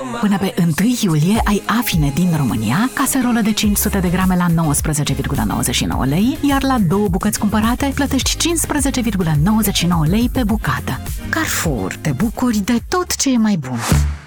Până pe 1 iulie ai Afine din România, caserolă de 500 de grame la 19,99 lei, iar la 2 bucăți cumpărate plătești 15,99 lei pe bucată. Carrefour, te bucuri de tot ce e mai bun!